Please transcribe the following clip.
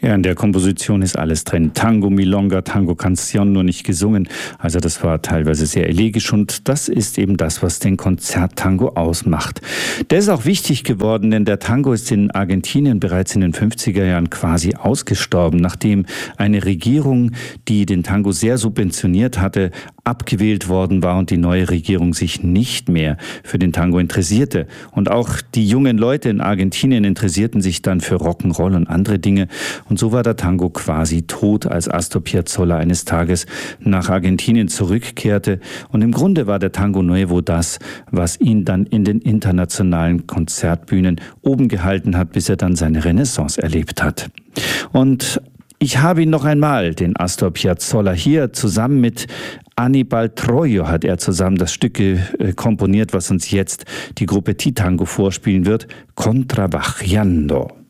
Ja, in der Komposition ist alles drin. Tango, Milonga, Tango, Canción, nur nicht gesungen. Also das war teilweise sehr elegisch und das ist eben das, was den Konzerttango ausmacht. Der ist auch wichtig geworden, denn der Tango ist in Argentinien bereits in den 50er Jahren quasi ausgestorben, nachdem eine Regierung, die den Tango sehr subventioniert hatte, abgewählt worden war und die neue Regierung sich nicht mehr für den Tango interessierte. Und auch die jungen Leute in Argentinien interessierten sich dann für Rock'n'Roll und andere Dinge. Und so war der Tango quasi tot, als Astor Piazzolla eines Tages nach Argentinien zurückkehrte. Und im Grunde war der Tango Nuevo das, was ihn dann in den internationalen Konzertbühnen oben gehalten hat, bis er dann seine Renaissance erlebt hat. Und ich habe ihn noch einmal, den Astor Piazzolla, hier zusammen mit Aníbal Troilo hat er zusammen das Stück komponiert, was uns jetzt die Gruppe Titango vorspielen wird, Contrabajando.